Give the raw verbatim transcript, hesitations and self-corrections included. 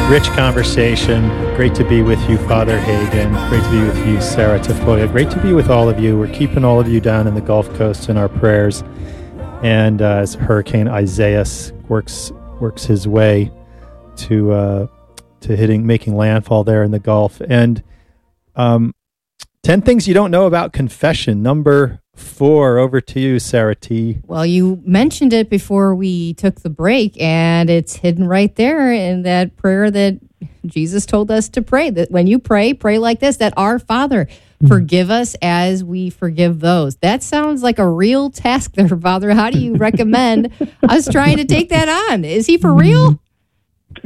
Rich conversation. Great to be with you, Father Hagen. Great to be with you, Sarah Tafoya. Great to be with all of you. We're keeping all of you down in the Gulf Coast in our prayers. And uh, as Hurricane Isaias works works his way to uh, to hitting, making landfall there in the Gulf. And um, ten things you don't know about confession. Number four. Over to you, Sarah T. Well, you mentioned it before we took the break, and it's hidden right there in that prayer that Jesus told us to pray. That when you pray, pray like this, that our Father, forgive us as we forgive those. That sounds like a real task there, Father. How do you recommend us trying to take that on? Is he for real?